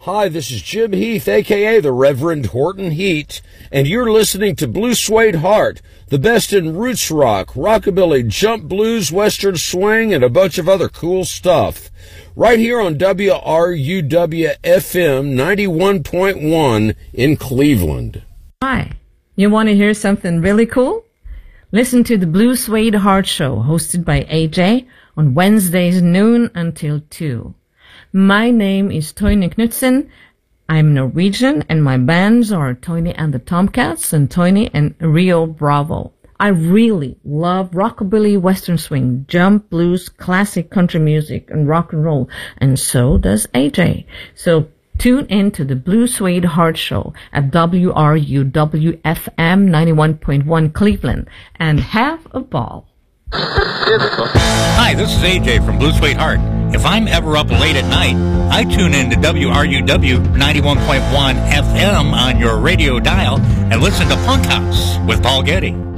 Hi, this is Jim Heath, a.k.a. the Reverend Horton Heat, and you're listening to Blue Suede Heart, the best in roots rock, rockabilly, jump blues, western swing, and a bunch of other cool stuff. Right here on WRUW-FM 91.1 in Cleveland. Hi, you want to hear something really cool? Listen to the Blue Suede Heart Show, hosted by AJ, on Wednesdays noon until 2. My name is Toyne Knutsen. I'm Norwegian, and my bands are Toyne and the Tomcats and Toyne and Rio Bravo. I really love rockabilly, western swing, jump, blues, classic country music, and rock and roll, and so does AJ. So tune in to the Blue Suede Heart Show at WRUW-FM 91.1 Cleveland and have a ball. Hi, this is AJ from Blue Suede Heart. If I'm ever up late at night, I tune in to WRUW 91.1 FM on your radio dial and listen to Punk House with Paul Getty.